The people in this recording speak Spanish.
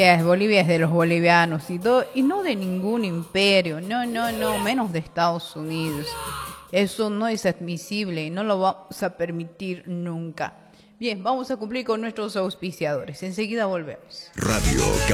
Bolivia es de los bolivianos y todo, y no de ningún imperio, no, menos de Estados Unidos. Eso no es admisible y no lo vamos a permitir nunca. Bien, vamos a cumplir con nuestros auspiciadores. Enseguida volvemos. Radio